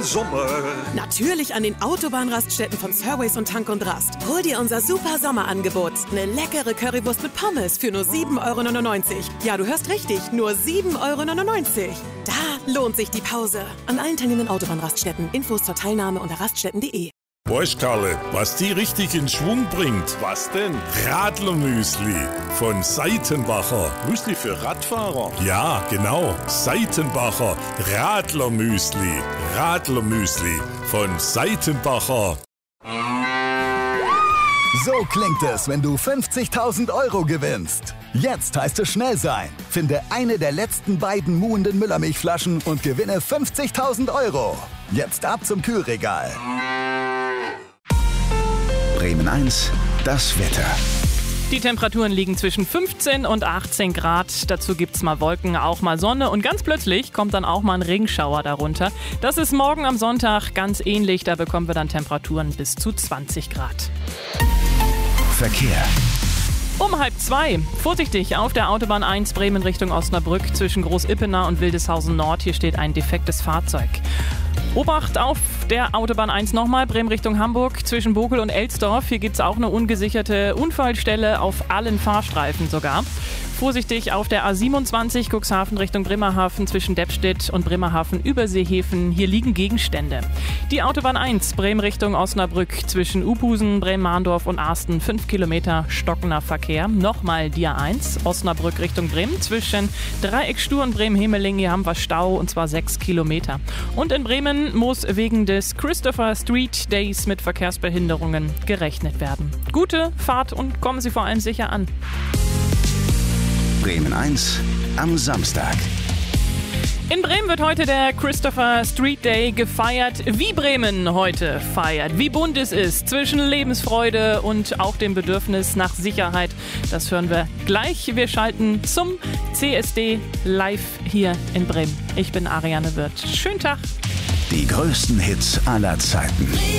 im Sommer? Natürlich an den Autobahnraststätten von Surways und Tank und Rast. Hol dir unser super Sommerangebot. Eine leckere Currywurst mit Pommes für nur 7,99 €. Ja, du hörst richtig, nur 7,99 €. Da lohnt sich die Pause. An allen teilnehmenden Autobahnraststätten. Infos zur Teilnahme unter raststätten.de. Weißt Karle, was die richtig in Schwung bringt? Was denn? Radlermüsli von Seitenbacher. Müsli für Radfahrer? Ja, genau. Seitenbacher Radlermüsli. Radlermüsli von Seitenbacher. So klingt es, wenn du 50.000 € gewinnst. Jetzt heißt es schnell sein. Finde eine der letzten beiden muhenden Müllermilchflaschen und gewinne 50.000 €. Jetzt ab zum Kühlregal. Bremen 1, das Wetter. Die Temperaturen liegen zwischen 15 und 18 Grad. Dazu gibt's mal Wolken, auch mal Sonne und ganz plötzlich kommt dann auch mal ein Regenschauer darunter. Das ist morgen am Sonntag ganz ähnlich. Da bekommen wir dann Temperaturen bis zu 20 Grad. Verkehr. Um 1:30. Vorsichtig auf der Autobahn 1 Bremen Richtung Osnabrück zwischen Groß-Ippener und Wildeshausen Nord. Hier steht ein defektes Fahrzeug. Obacht auf der Autobahn 1 nochmal, Bremen Richtung Hamburg, zwischen Bokel und Elsdorf. Hier gibt es auch eine ungesicherte Unfallstelle auf allen Fahrstreifen sogar. Vorsichtig auf der A27 Cuxhaven Richtung Bremerhaven zwischen Deppstedt und Bremerhaven über Seehefen. Hier liegen Gegenstände. Die Autobahn 1 Bremen Richtung Osnabrück zwischen Uphusen, Bremen-Mahndorf und Arsten 5 Kilometer stockender Verkehr. Nochmal die A1 Osnabrück Richtung Bremen zwischen Dreieckstur und Bremen-Hemeling. Hier haben wir Stau und zwar 6 Kilometer. Und in Bremen muss wegen des Christopher Street Days mit Verkehrsbehinderungen gerechnet werden. Gute Fahrt und kommen Sie vor allem sicher an. Bremen 1 am Samstag. In Bremen wird heute der Christopher Street Day gefeiert, wie Bremen heute feiert, wie bunt es ist zwischen Lebensfreude und auch dem Bedürfnis nach Sicherheit. Das hören wir gleich. Wir schalten zum CSD live hier in Bremen. Ich bin Ariane Wirth. Schönen Tag. Die größten Hits aller Zeiten.